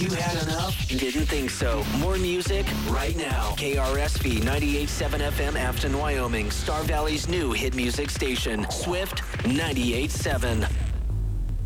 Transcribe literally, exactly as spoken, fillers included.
you had enough? Didn't think so. More music right now. K R S V ninety-eight point seven F M, Afton, Wyoming. Star Valley's new hit music station. Swift ninety-eight point seven.